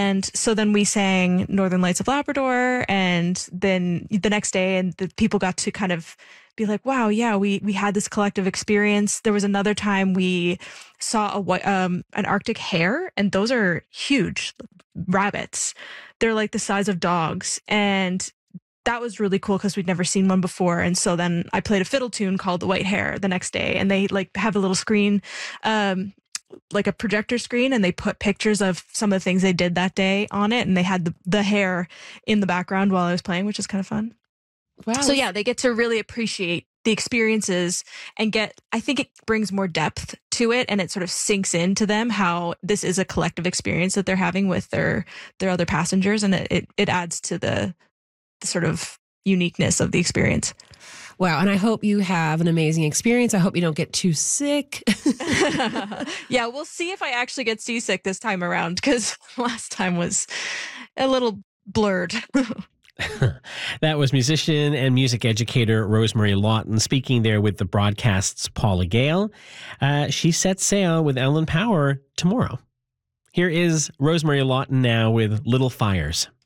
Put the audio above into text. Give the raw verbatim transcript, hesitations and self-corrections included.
And so then we sang Northern Lights of Labrador, and then the next day, and the people got to kind of be like, wow, yeah, we we had this collective experience. There was another time we saw a whi- um an Arctic hare, and those are huge rabbits. They're like the size of dogs, and that was really cool because we'd never seen one before. And so then I played a fiddle tune called The White Hare the next day, and they like have a little screen, um, like a projector screen, and they put pictures of some of the things they did that day on it. And they had the, the hare in the background while I was playing, which is kind of fun. Wow. So yeah, they get to really appreciate the experiences and get, I think it brings more depth to it, and it sort of sinks into them how this is a collective experience that they're having with their, their other passengers. And it, it, it adds to the, the sort of uniqueness of the experience. Wow. And I hope you have an amazing experience. I hope you don't get too sick. Yeah, we'll see if I actually get seasick this time around, because last time was a little blurred. That was musician and music educator Rosemary Lawton speaking there with the broadcast's Paula Gale. Uh, she sets sail with Ellen Power tomorrow. Here is Rosemary Lawton now with Little Fires.